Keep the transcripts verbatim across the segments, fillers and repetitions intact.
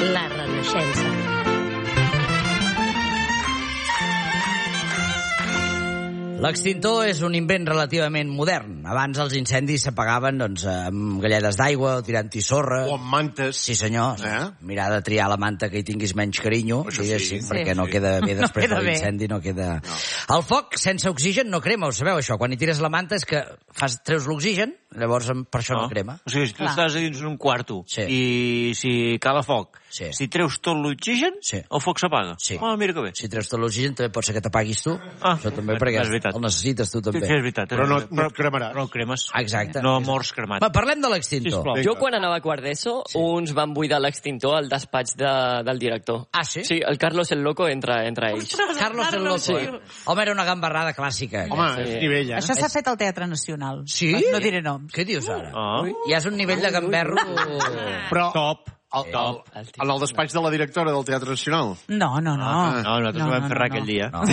La Renaixença. L'extintor és un invent relativament modern. Abans els incendis s'apagaven doncs, amb galledes d'aigua, o tirant-hi sorra. O amb mantes. Sí, senyor. Eh? Mirar de triar la manta que hi tinguis menys carinyo, Això diguéssim, sí. perquè Sí, no sí. queda bé després No queda de l'incendi. No queda... No. El foc, sense oxigen, no crema, ho sabeu, això? Quan hi tires la manta és que fas, treus l'oxigen, llavors per això no, no crema. O sigui, si tu Clar. estàs dins d'un quarto Sí. i si cala foc, Sí. si treus tot l'oxigen, Sí. el foc s'apaga. Sí. Ah, mira que bé. Si treus tot l'oxigen, també pot ser que t'apaguis tu. Ah, això també, és perquè veritat. el necessites tu Sí, també. sí, és veritat. Però no, és no et cremaràs. Però no cremes. Exacte. No mors cremat. Va, parlem de l'extintor. Sisplau. Vinga. Jo, quan anava a quart d'ESO, sí. uns van buidar l'extintor al despatx de, del director. Ah, sí? Sí, el Carlos el Loco entra entre ells. Carlos el Loco. eh? Home, era una gambarrada clàssica. Home, Sí. és nivell, eh? Això s'ha fet al Teatre Nacional. Sí? No diré noms. Què dius ara? Ah. Ja és un nivell de gamberro... Però Top. el, el, en el despatx de la directora del Teatre Nacional. No, no, no. Ah, No, nosaltres no, vam fer res aquell dia. No.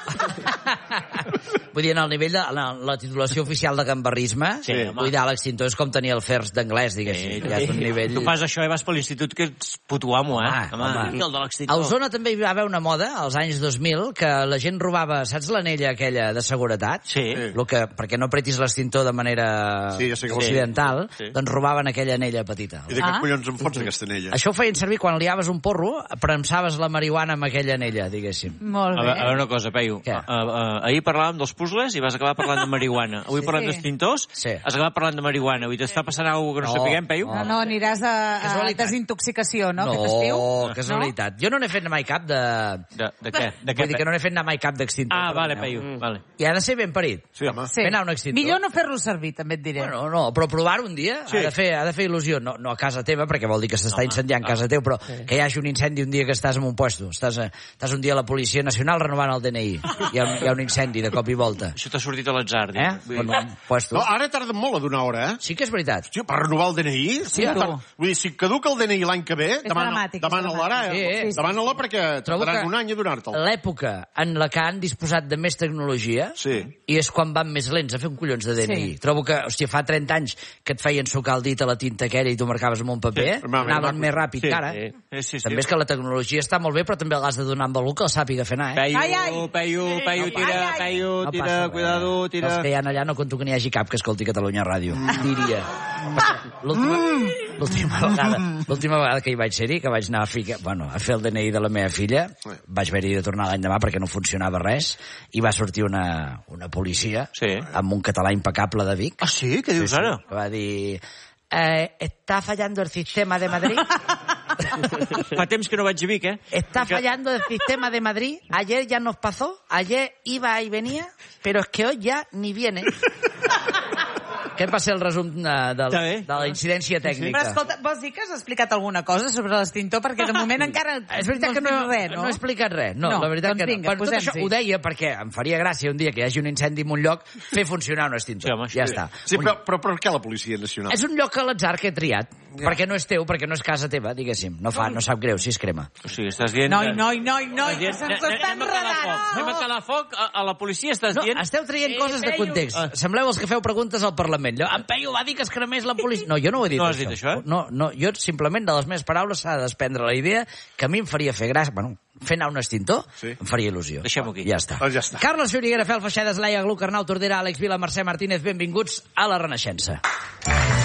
Vull dir, en el nivell de la, la titulació oficial de gambarrisme, Sí, home. buidar l'extintor és com tenir el FIRST d'anglès, diguéssim. Ja és un nivell... Tu fas això i vas per l'institut que ets puto amo, eh? Ah, home. I el de A l'extintor. Osona també hi va haver una moda, als anys dos mil, que la gent robava, saps l'anella aquella de seguretat? Sí. Lo que, perquè no apretis l'extintor de manera Sí, ja sé que ho sé. occidental, Sí. doncs robaven aquella anella petita. I de què Ah. collons em fots aquesta anella? Això ho feien servir quan liaves un porro, premsaves la marihuana amb aquella anella, diguéssim. Molt A bé. veure, a veure una cosa, Peyu. Què? Uh, uh, ahir parlàvem dels puzzles i vas acabar parlant de marihuana. Avui Sí. parlem Sí. d'extintors, Sí. has acabat parlant de marihuana. Avui t'està passant alguna cosa que no, No, sapiguem, Peyu? no. No, no, aniràs a, a Casualitat. desintoxicació, no, no, aquest estiu? casualitat. Jo no n'he fet mai cap de... De, de què? De què? Vull dir que no n'he fet anar mai cap d'extintor. Ah, vale, perdoneu. Peyu. Vale. I ha de ser ben parit. Sí, home. Sí. Fer anar un extintor. Millor no fer-lo servir, també et diré. Bueno, no, però provar un dia Sí. ha, de fer, ha de fer il·lusió. No, no a casa teva, perquè vol dir que s'està incendiant a casa teu, però que hi hagi un incendi un dia que estàs en un puesto. Estàs, a, estàs un dia a la Policia Nacional renovant el D N I. Hi ha, un- hi ha un incendi de cop i volta. Això t'ha sortit a l'atzar, Eh? dic. Vull En dir, un puesto. No, ara tarden molt a donar hora, eh? Sí que és veritat. Hòstia, per renovar el D N I? Sí, tu. per... Vull dir, si caduca el D N I l'any que ve, demana, dramàtic, és demana-la ara. dramàtic. Eh? Sí, sí. Demana-la perquè Trobo tardaran que un any a donar-te'l. L'època en la que han disposat de més tecnologia Sí. i és quan van més lents a fer un collons de D N I. Sí. Trobo que, hòstia, fa trenta anys que et feien sucar el dit a la tinta aquella i tu marcaves amb un paper, Sí, home, anaven home, més ràpid sí, que ara. sí. Sí, sí, sí. També és que la tecnologia està molt bé, però també l'has de donar amb algú que el sàpiga fer anar, eh? Peyu, Ai, ai. Peyu, Peyu, Ai, tira, ai. Peyu, No passa tira, res. cuidado, tira. Els que hi ha allà no conto que n'hi hagi cap que escolti Catalunya Ràdio. Diria. L'última l'última vegada, l'última vegada que hi vaig ser-hi, que vaig anar a, ficar, bueno, a fer el D N I de la meva filla, vaig haver-hi de tornar l'any demà perquè no funcionava res, i va sortir una, una policia Sí. amb un català impecable de Vic. Ah, sí? Què dius ara? Que va dir... Eh, ¿Está fallando el sistema de Madrid? Fa temps que no vaig a Vic, eh? Está fallando el sistema de Madrid. Ayer ya nos pasó. Ayer iba y venía, pero es que hoy ya ni viene. Aquest va ser el resum de, de, Està bé. de la incidència tècnica. Però escolta, vols dir que has explicat alguna cosa sobre l'extintor? Perquè de moment encara És veritat que no, has dit res, no? no he explicat res. No, No, la veritat doncs que no. vinga, Per tot això posem-s'hi. ho deia perquè em faria gràcia un dia que hi hagi un incendi en un lloc fer funcionar un extintor. Sí, home, ja sí. està. Sí, Un- però, però per què la Policia Nacional? És un lloc a l'atzar que he triat, perquè no és teu, perquè no és casa teva, diguéssim. No fa, no sap greu si es crema. O sigui, estàs dient... Noi, noi, noi, noi, que Estàs se'ns dient- està Anem a calar foc. enredant. Anem a calar foc a, a la policia, estàs No, dient... esteu traient Eh, coses de Peyu. context. Ah. Sembleu els que feu preguntes al Parlament. Allò, en Peyu va dir que es cremés la policia. No, jo no ho he dit, No has això. dit això, eh? No, no, jo simplement de les meves paraules s'ha de desprendre la idea que a mi em faria fer gràcia. Bueno, fer anar un extintor Sí. em faria il·lusió. Deixem-ho aquí. Ja està. Doncs ja està. Carles Xuriguera, Fel Feixedes, Laia Gluc, Arnau Tordera, Àlex Vila, Mercè Martínez, benvinguts a La Renaixença.